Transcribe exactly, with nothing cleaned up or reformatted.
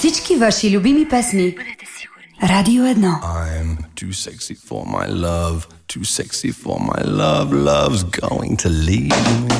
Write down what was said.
Всички ваши любими песни. Радио едно. I'm too sexy for my love, too sexy for my love, love's going to leave me.